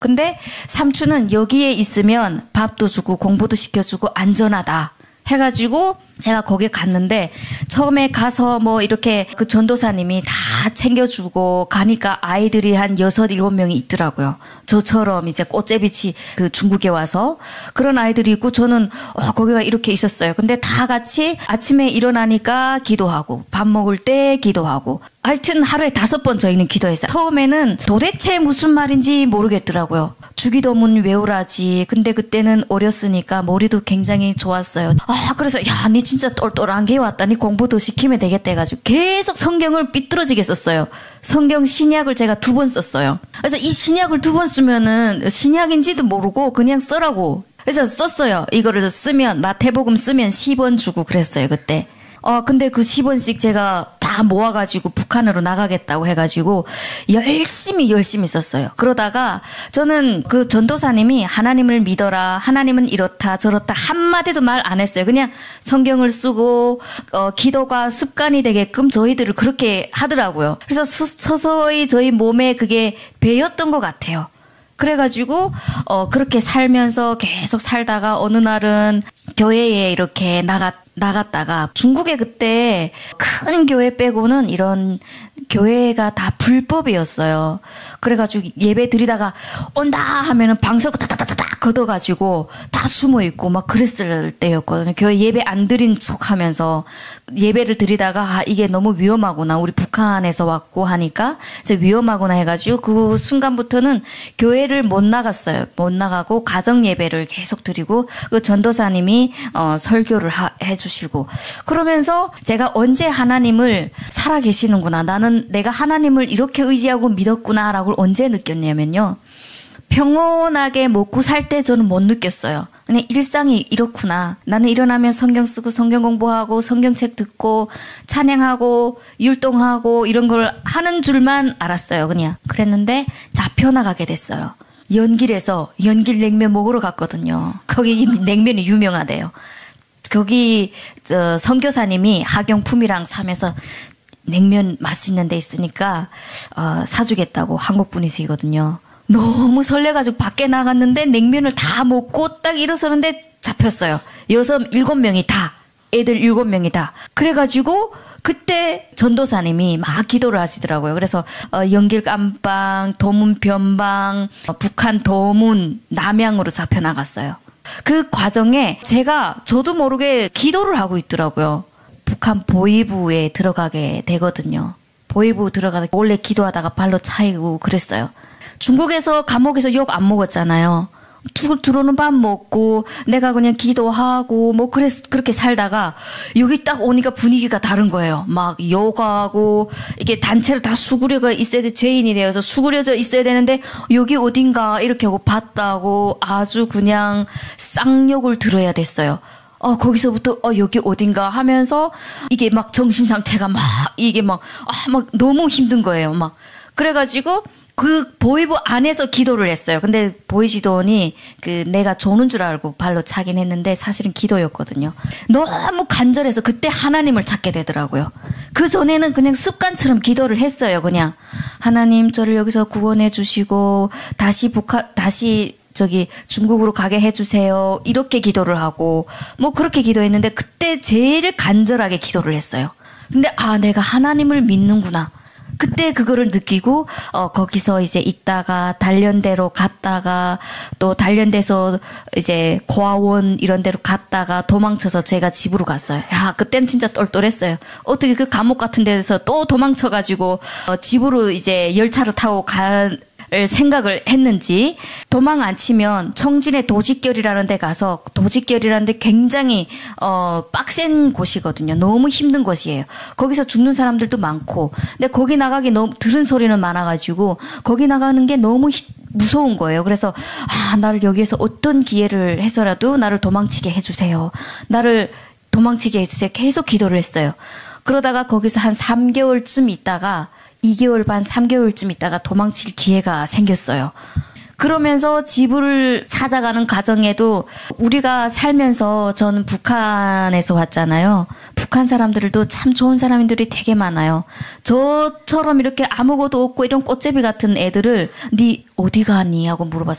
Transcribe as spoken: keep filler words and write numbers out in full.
근데 삼촌은 여기에 있으면 밥도 주고 공부도 시켜주고 안전하다 해가지고 제가 거기 갔는데 처음에 가서 뭐 이렇게 그 전도사님이 다 챙겨주고 가니까 아이들이 한 여섯 일곱 명이 있더라고요. 저처럼 이제 꽃제비치 그 중국에 와서 그런 아이들이 있고 저는 어, 거기가 이렇게 있었어요. 근데 다 같이 아침에 일어나니까 기도하고 밥 먹을 때 기도하고 하여튼 하루에 다섯 번 저희는 기도했어요. 처음에는 도대체 무슨 말인지 모르겠더라고요. 주기도문 외우라지. 근데 그때는 어렸으니까 머리도 굉장히 좋았어요. 아 그래서 야, 니 진짜 똘똘한 게 왔다니 공부 더 시키면 되겠다 해가지고 계속 성경을 삐뚤어지게 썼어요. 성경 신약을 제가 두 번 썼어요. 그래서 이 신약을 두 번 쓰면은 신약인지도 모르고 그냥 쓰라고. 그래서 썼어요. 이거를 쓰면 마태복음 쓰면 십 원 주고 그랬어요 그때. 어 근데 그 십 원씩 제가 다 모아가지고 북한으로 나가겠다고 해가지고 열심히 열심히 썼어요. 그러다가 저는 그 전도사님이 하나님을 믿어라, 하나님은 이렇다 저렇다 한마디도 말 안 했어요. 그냥 성경을 쓰고 어, 기도가 습관이 되게끔 저희들을 그렇게 하더라고요. 그래서 서, 서서히 저희 몸에 그게 배였던 것 같아요. 그래가지고 어 그렇게 살면서 계속 살다가 어느 날은 교회에 이렇게 나갔 나갔다가 중국에 그때 큰 교회 빼고는 이런 교회가 다 불법이었어요. 그래가지고 예배 드리다가 온다 하면은 방석 타타타타 걷어가지고 다 숨어 있고 막 그랬을 때였거든요. 교회 예배 안 드린 척하면서 예배를 드리다가 아 이게 너무 위험하구나. 우리 북한에서 왔고 하니까 이제 위험하구나 해가지고 그 순간부터는 교회를 못 나갔어요. 못 나가고 가정 예배를 계속 드리고 그 전도사님이 어, 설교를 하, 해주시고 그러면서 제가 언제 하나님을 살아 계시는구나. 나는 내가 하나님을 이렇게 의지하고 믿었구나라고 언제 느꼈냐면요. 평온하게 먹고 살 때 저는 못 느꼈어요. 그냥 일상이 이렇구나. 나는 일어나면 성경 쓰고 성경 공부하고 성경책 듣고 찬양하고 율동하고 이런 걸 하는 줄만 알았어요. 그냥 그랬는데 잡혀나가게 됐어요. 연길에서 연길 냉면 먹으러 갔거든요. 거기 냉면이 유명하대요. 거기 저 선교사님이 학용품이랑 사면서 냉면 맛있는 데 있으니까 어, 사주겠다고 한국 분이시거든요. 너무 설레가지고 밖에 나갔는데 냉면을 다 먹고 딱 일어서는데 잡혔어요. 여섯 일곱 명이 다 애들 일곱 명이 다 그래가지고 그때 전도사님이 막 기도를 하시더라고요. 그래서 어, 연길 깜방 도문 변방 어, 북한 도문 남양으로 잡혀나갔어요. 그 과정에 제가 저도 모르게 기도를 하고 있더라고요. 북한 보위부에 들어가게 되거든요. 보위부 들어가다 원래 기도하다가 발로 차이고 그랬어요. 중국에서 감옥에서 욕 안 먹었잖아요. 들어오는 밥 먹고 내가 그냥 기도하고 뭐 그랬, 그렇게 살다가 여기 딱 오니까 분위기가 다른 거예요. 막 요가하고 이게 단체로 다 수그려가 있어야 돼. 죄인이 되어서 수그려져 있어야 되는데 여기 어딘가 이렇게 하고 봤다고 아주 그냥 쌍욕을 들어야 됐어요. 어, 거기서부터, 어, 여기 어딘가 하면서, 이게 막 정신 상태가 막, 이게 막, 아, 막 너무 힘든 거예요, 막. 그래가지고, 그 보이부 안에서 기도를 했어요. 근데 보이시더니, 그, 내가 조는 줄 알고 발로 차긴 했는데, 사실은 기도였거든요. 너무 간절해서 그때 하나님을 찾게 되더라고요. 그 전에는 그냥 습관처럼 기도를 했어요, 그냥. 하나님, 저를 여기서 구원해 주시고, 다시 북한, 다시, 저기 중국으로 가게 해주세요. 이렇게 기도를 하고 뭐 그렇게 기도했는데 그때 제일 간절하게 기도를 했어요. 근데 아 내가 하나님을 믿는구나. 그때 그거를 느끼고 어 거기서 이제 있다가 단련대로 갔다가 또 단련돼서 이제 고아원 이런 데로 갔다가 도망쳐서 제가 집으로 갔어요. 야 그때는 진짜 똘똘했어요. 어떻게 그 감옥 같은 데서 또 도망쳐가지고 어, 집으로 이제 열차를 타고 간 생각을 했는지 도망 안 치면 청진의 도직결이라는 데 가서 도직결이라는 데 굉장히 어 빡센 곳이거든요. 너무 힘든 곳이에요. 거기서 죽는 사람들도 많고 근데 거기 나가기 너무 들은 소리는 많아가지고 거기 나가는 게 너무 히, 무서운 거예요. 그래서 아 나를 여기에서 어떤 기회를 해서라도 나를 도망치게 해주세요. 나를 도망치게 해주세요. 계속 기도를 했어요. 그러다가 거기서 한 삼 개월쯤 있다가 이 개월 반, 삼 개월쯤 있다가 도망칠 기회가 생겼어요. 그러면서 집을 찾아가는 과정에도 우리가 살면서 저는 북한에서 왔잖아요. 북한 사람들도 참 좋은 사람들이 되게 많아요. 저처럼 이렇게 아무것도 없고 이런 꽃제비 같은 애들을 네 어디 가니 하고 물어봤어요.